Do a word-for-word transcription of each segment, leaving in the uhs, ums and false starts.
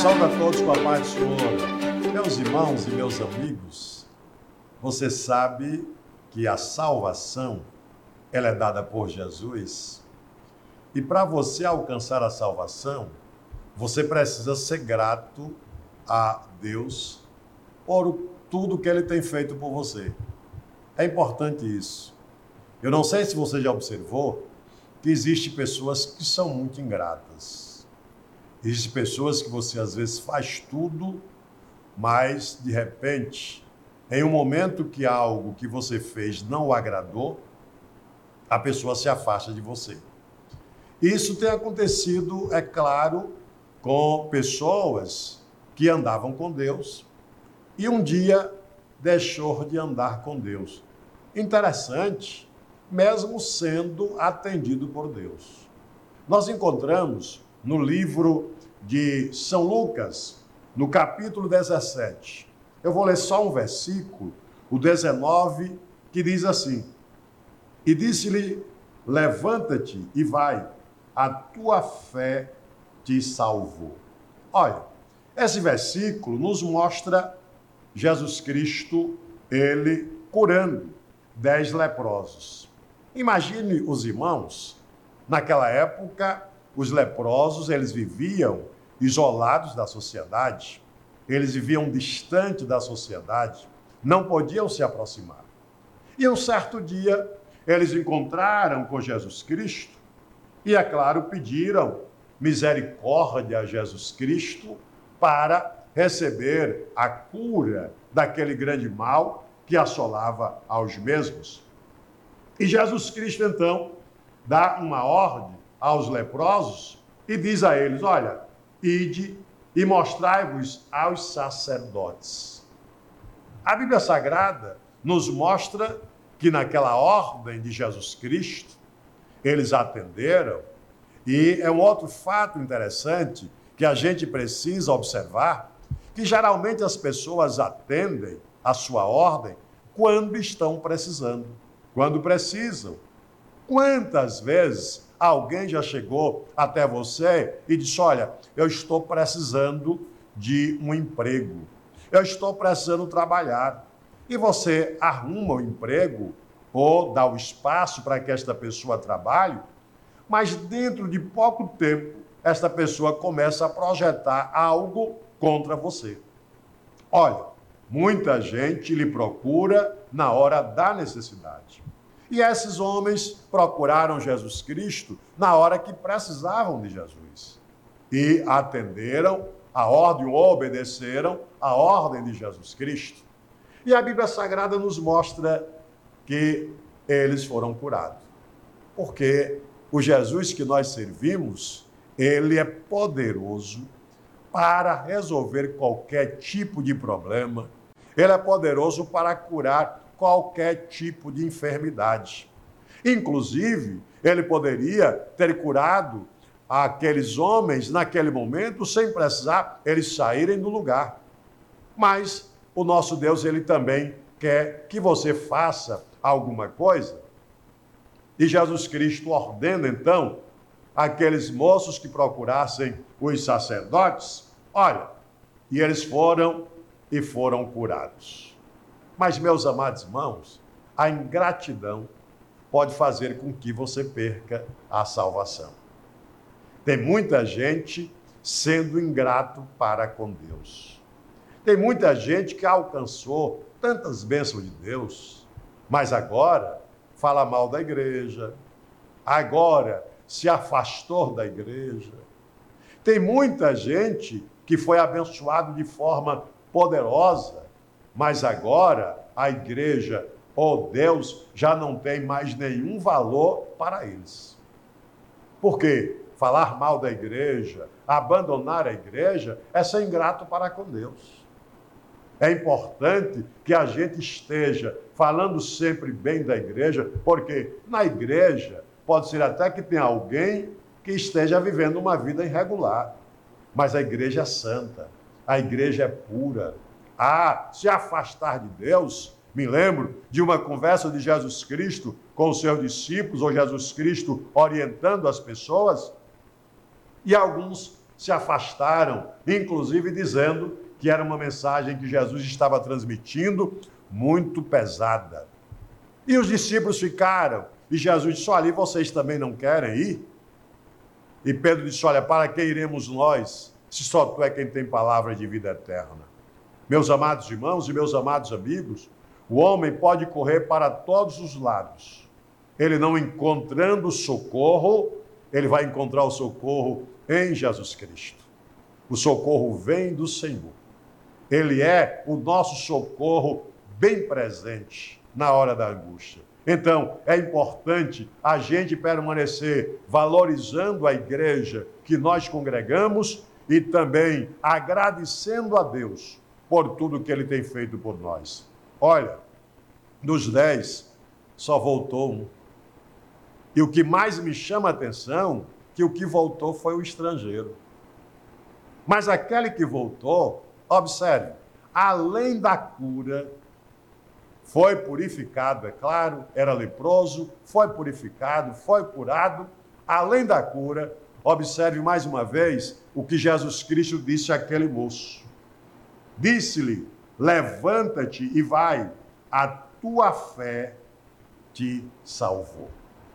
Saúde a todos com a paz do Senhor. Meus irmãos e meus amigos, você sabe que a salvação, ela é dada por Jesus. E para você alcançar a salvação, você precisa ser grato a Deus por tudo que Ele tem feito por você. É importante isso. Eu não sei se você já observou que existem pessoas que são muito ingratas. Existem pessoas que você às vezes faz tudo, mas de repente, em um momento que algo que você fez não o agradou, a pessoa se afasta de você. Isso tem acontecido, é claro, com pessoas que andavam com Deus e um dia deixou de andar com Deus. Interessante, mesmo sendo atendido por Deus. Nós encontramos no livro de São Lucas, no capítulo dezessete. Eu vou ler só um versículo, o dezenove, que diz assim: E disse-lhe, levanta-te e vai, a tua fé te salvou. Olha, esse versículo nos mostra Jesus Cristo, ele curando dez leprosos. Imagine os irmãos, naquela época, os leprosos, eles viviam isolados da sociedade, eles viviam distante da sociedade, não podiam se aproximar. E um certo dia, eles encontraram com Jesus Cristo e, é claro, pediram misericórdia a Jesus Cristo para receber a cura daquele grande mal que assolava aos mesmos. E Jesus Cristo, então, dá uma ordem aos leprosos e diz a eles: olha, ide e mostrai-vos aos sacerdotes. A Bíblia Sagrada nos mostra que naquela ordem de Jesus Cristo, eles atenderam, e é um outro fato interessante que a gente precisa observar, que geralmente as pessoas atendem a sua ordem quando estão precisando, quando precisam. Quantas vezes alguém já chegou até você e disse: olha, eu estou precisando de um emprego, eu estou precisando trabalhar. E você arruma o emprego ou dá o espaço para que esta pessoa trabalhe, mas dentro de pouco tempo, esta pessoa começa a projetar algo contra você. Olha, muita gente lhe procura na hora da necessidade. E esses homens procuraram Jesus Cristo na hora que precisavam de Jesus. E atenderam a ordem, ou obedeceram a ordem de Jesus Cristo. E a Bíblia Sagrada nos mostra que eles foram curados. Porque o Jesus que nós servimos, ele é poderoso para resolver qualquer tipo de problema. Ele é poderoso para curar qualquer tipo de enfermidade. Inclusive, ele poderia ter curado aqueles homens naquele momento sem precisar eles saírem do lugar. Mas o nosso Deus, ele também quer que você faça alguma coisa. E Jesus Cristo ordena, então, aqueles moços que procurassem os sacerdotes, olha, e eles foram e foram curados. Mas, meus amados irmãos, a ingratidão pode fazer com que você perca a salvação. Tem muita gente sendo ingrato para com Deus. Tem muita gente que alcançou tantas bênçãos de Deus, mas agora fala mal da igreja, agora se afastou da igreja. Tem muita gente que foi abençoado de forma poderosa, mas agora a igreja ou Deus já não tem mais nenhum valor para eles. Por quê? Falar mal da igreja, abandonar a igreja, é ser ingrato para com Deus. É importante que a gente esteja falando sempre bem da igreja, porque na igreja pode ser até que tenha alguém que esteja vivendo uma vida irregular, mas a igreja é santa, a igreja é pura. Ah, se afastar de Deus, me lembro de uma conversa de Jesus Cristo com os seus discípulos, ou Jesus Cristo orientando as pessoas, e alguns se afastaram, inclusive dizendo que era uma mensagem que Jesus estava transmitindo muito pesada. E os discípulos ficaram, e Jesus disse: olha, e vocês também não querem ir? E Pedro disse: olha, para que iremos nós, se só tu é quem tem palavra de vida eterna? Meus amados irmãos e meus amados amigos, o homem pode correr para todos os lados. Ele não encontrando socorro, ele vai encontrar o socorro em Jesus Cristo. O socorro vem do Senhor. Ele é o nosso socorro bem presente na hora da angústia. Então, é importante a gente permanecer valorizando a igreja que nós congregamos e também agradecendo a Deus por tudo que Ele tem feito por nós. Olha, dos dez, só voltou um. E o que mais me chama a atenção, que o que voltou foi o estrangeiro. Mas aquele que voltou, observe, além da cura, foi purificado, é claro, era leproso, foi purificado, foi curado. Além da cura, observe mais uma vez o que Jesus Cristo disse àquele moço. Disse-lhe: levanta-te e vai, a tua fé te salvou.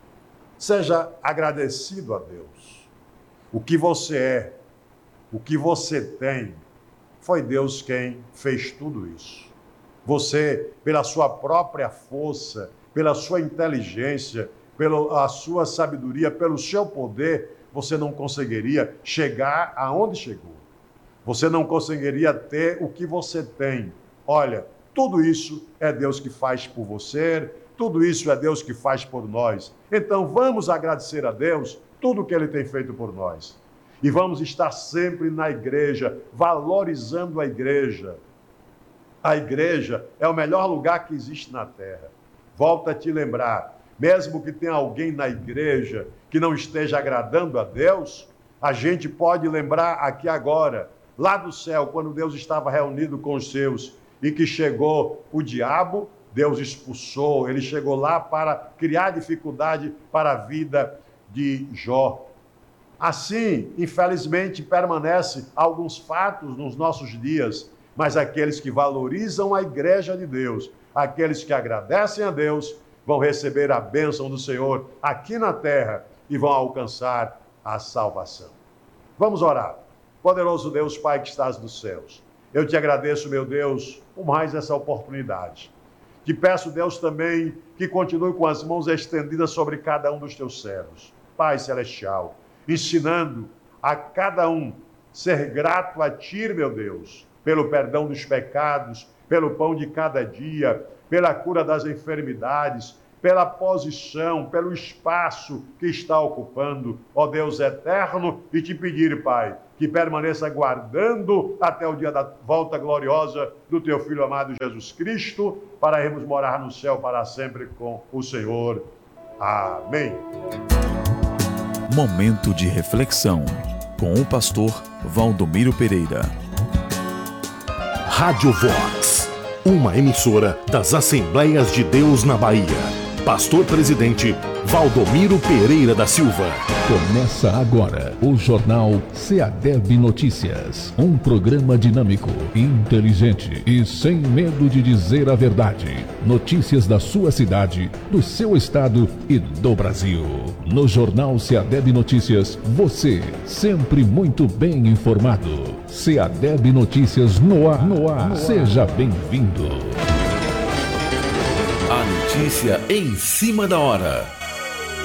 Seja agradecido a Deus. O que você é, o que você tem, foi Deus quem fez tudo isso. Você, pela sua própria força, pela sua inteligência, pela sua sabedoria, pelo seu poder, você não conseguiria chegar aonde chegou. Você não conseguiria ter o que você tem. Olha, tudo isso é Deus que faz por você, tudo isso é Deus que faz por nós. Então vamos agradecer a Deus tudo o que Ele tem feito por nós. E vamos estar sempre na igreja, valorizando a igreja. A igreja é o melhor lugar que existe na terra. Volto a te lembrar, mesmo que tenha alguém na igreja que não esteja agradando a Deus, a gente pode lembrar aqui agora, lá do céu, quando Deus estava reunido com os seus e que chegou o diabo, Deus expulsou, ele chegou lá para criar dificuldade para a vida de Jó. Assim, infelizmente, permanecem alguns fatos nos nossos dias, mas aqueles que valorizam a igreja de Deus, aqueles que agradecem a Deus, vão receber a bênção do Senhor aqui na terra e vão alcançar a salvação. Vamos orar. Poderoso Deus, Pai que estás nos céus, eu te agradeço, meu Deus, por mais essa oportunidade. Te peço, Deus, também que continue com as mãos estendidas sobre cada um dos teus servos. Pai Celestial, ensinando a cada um ser grato a Ti, meu Deus, pelo perdão dos pecados, pelo pão de cada dia, pela cura das enfermidades, pela posição, pelo espaço que está ocupando, ó Deus eterno, e te pedir, Pai, que permaneça guardando até o dia da volta gloriosa do Teu Filho amado Jesus Cristo, para irmos morar no céu para sempre com o Senhor. Amém. Momento de reflexão com o pastor Valdomiro Pereira. Rádio Vox, uma emissora das Assembleias de Deus na Bahia. Pastor Presidente Valdomiro Pereira da Silva. Começa agora o Jornal SEADEB Notícias. Um programa dinâmico, inteligente e sem medo de dizer a verdade. Notícias da sua cidade, do seu estado e do Brasil. No Jornal SEADEB Notícias, você sempre muito bem informado. SEADEB Notícias no ar. No ar. No ar. Seja bem-vindo. A notícia em cima da hora.